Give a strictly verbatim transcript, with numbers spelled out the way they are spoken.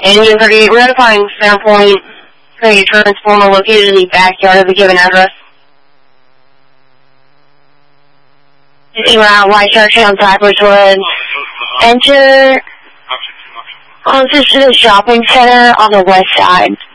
Engine thirty-eight, ratifying Centerpoint for a transformer located in the backyard of the given address. Sitting around White Shark Town, Cypress Wood. Enter closest to the shopping center on the west side.